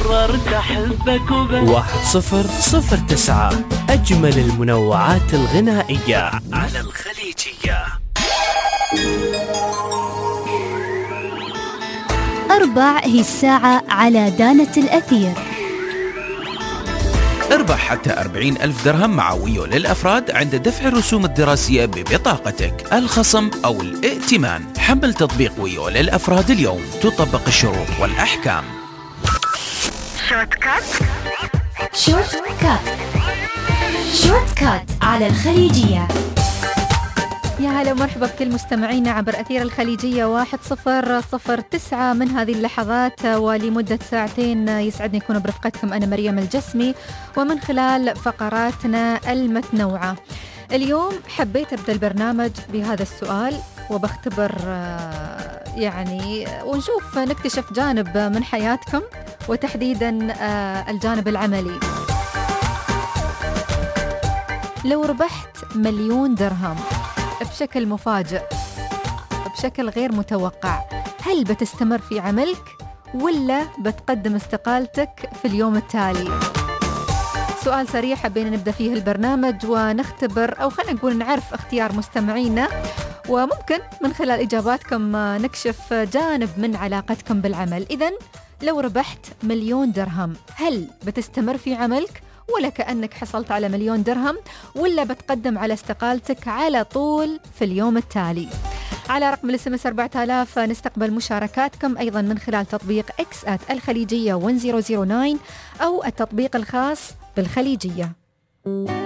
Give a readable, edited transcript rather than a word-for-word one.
قررت أحبك وبس. 1009 أجمل المنوعات الغنائية على الخليجية. 4 هي الساعة على دانة الأثير. اربح حتى 40,000 درهم مع ويو للأفراد عند دفع الرسوم الدراسية ببطاقتك، الخصم أو الائتمان. حمل تطبيق ويو للأفراد اليوم، تطبق الشروط والأحكام. شورت كات على الخليجية. يا هلا ومرحبا بكل مستمعينا عبر أثير الخليجية 1009 من هذه اللحظات، ولمدة ساعتين يسعدني يكون برفقتكم أنا مريم الجسمي، ومن خلال فقراتنا المتنوعة. اليوم حبيت أبدأ البرنامج بهذا السؤال، وبختبر ونشوف نكتشف جانب من حياتكم، وتحديدا الجانب العملي. لو ربحت 1,000,000 درهم بشكل مفاجئ، بشكل غير متوقع، هل بتستمر في عملك ولا بتقدم استقالتك في اليوم التالي؟ سؤال سريع حبينا نبدأ فيه البرنامج ونختبر، أو خلينا نقول نعرف اختيار مستمعينا، وممكن من خلال إجاباتكم نكشف جانب من علاقتكم بالعمل. إذن لو ربحت 1,000,000 درهم، هل بتستمر في عملك ولا كأنك حصلت على 1,000,000 درهم، ولا بتقدم على استقالتك على طول في اليوم التالي؟ على رقم الSMS 4000 نستقبل مشاركاتكم أيضا من خلال تطبيق X@الخليجية 1009 أو التطبيق الخاص بالخليجية.